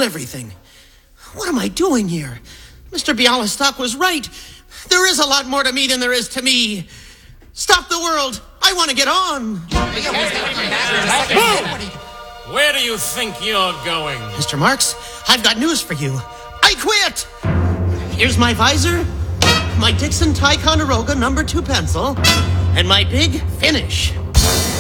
spoiled everything. What am I doing here? Mr. Bialystok was right. There is a lot more to me than there is to me. Stop the world. I want to get on. Where do you think you're going? Mr. Marks, I've got news for you. I quit. Here's my visor, my Dixon Ticonderoga No. 2 pencil, and my big finish.